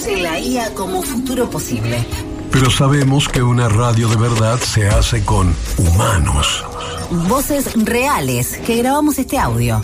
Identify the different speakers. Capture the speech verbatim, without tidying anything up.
Speaker 1: creemos en la I A como futuro posible.
Speaker 2: Pero sabemos que una radio de verdad se hace con humanos.
Speaker 1: Voces reales que grabamos este audio.